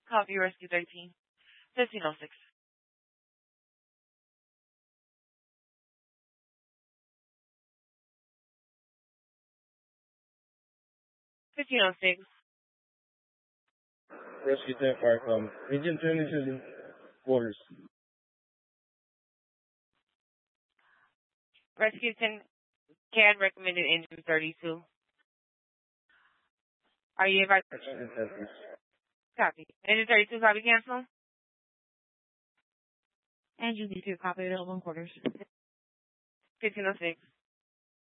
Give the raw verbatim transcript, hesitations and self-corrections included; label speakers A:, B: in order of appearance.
A: Copy Rescue thirteen. fifteen oh six. fifteen oh six.
B: Rescue ten fire com. Region twenty-two quarters.
A: Rescue ten C A D recommended engine thirty-two. Are you advised? Copy. Engine thirty-two, copy cancel. And you need to copy it at one quarters. fifteen oh six.